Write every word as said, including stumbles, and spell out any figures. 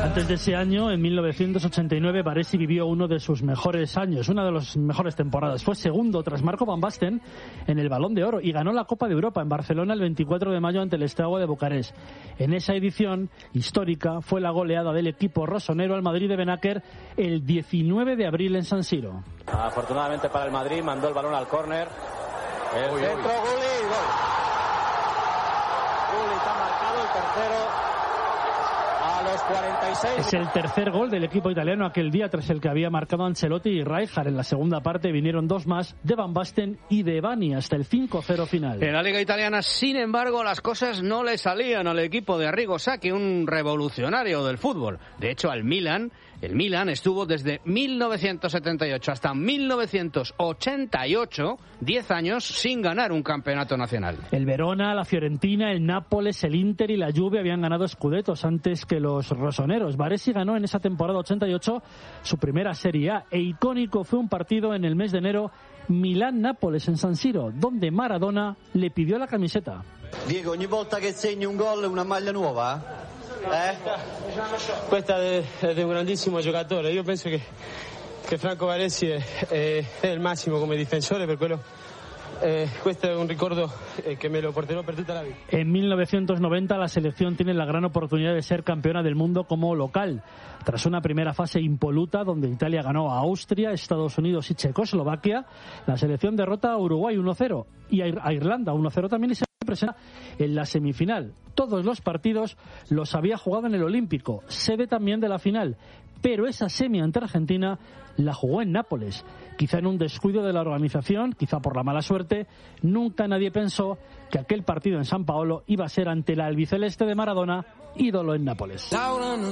Antes de ese año, en mil novecientos ochenta y nueve, Baresi vivió uno de sus mejores años, una de las mejores temporadas. Fue segundo tras Marco Van Basten en el Balón de Oro y ganó la Copa de Europa en Barcelona el veinticuatro de mayo ante el Steaua de Bucarest. En esa edición histórica fue la goleada del equipo rosonero al Madrid de Benaker el diecinueve de abril en San Siro. Afortunadamente para el Madrid, mandó el balón al córner. El uy, centro, uy. Gulli, gol. Gulli está marcado el tercero. A los cuarenta y seis. Es el tercer gol del equipo italiano aquel día tras el que había marcado Ancelotti y Rijkaard. En la segunda parte vinieron dos más de Van Basten y de Bani hasta el cinco cero final. En la Liga Italiana, sin embargo, las cosas no le salían al equipo de Arrigo Sacchi, un revolucionario del fútbol. De hecho, al Milan, el Milan estuvo desde mil novecientos setenta y ocho hasta mil novecientos ochenta y ocho, diez años sin ganar un campeonato nacional. El Verona, la Fiorentina, el Nápoles, el Inter y la Juve habían ganado Scudettos antes que los rosoneros. Baresi ganó en esa temporada ochenta y ocho su primera Serie A e icónico fue un partido en el mes de enero, Milán-Nápoles en San Siro, donde Maradona le pidió la camiseta. Diego, ogni volta che segni un gol una maglia nuova? Eh? Questa è, è un grandissimo giocatore. Io penso che, che Franco Baresi è, è, è il massimo come difensore, per quello eh, questo è un ricordo eh, che me lo porterò per tutta la vita. En mil novecientos noventa la selección tiene la gran oportunidad de ser campeona del mundo como local. Tras una primera fase impoluta donde Italia ganó a Austria, Estados Unidos y Checoslovaquia, la selección derrota a Uruguay uno cero y a Irlanda uno cero también y se presenta en la semifinal. Todos los partidos los había jugado en el Olímpico, sede también de la final, pero esa semi ante Argentina la jugó en Nápoles. Quizá en un descuido de la organización, quizá por la mala suerte, nunca nadie pensó que aquel partido en San Paolo iba a ser ante la albiceleste de Maradona, ídolo en Nápoles. Laura non